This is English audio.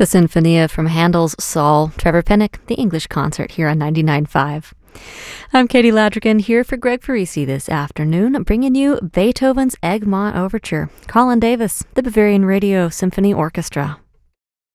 The Sinfonia from Handel's Saul, Trevor Pennock, the English concert here on 99.5. I'm Katie Ladrigan here for Greg Parisi this afternoon, bringing you Beethoven's Egmont Overture, Colin Davis, the Bavarian Radio Symphony Orchestra.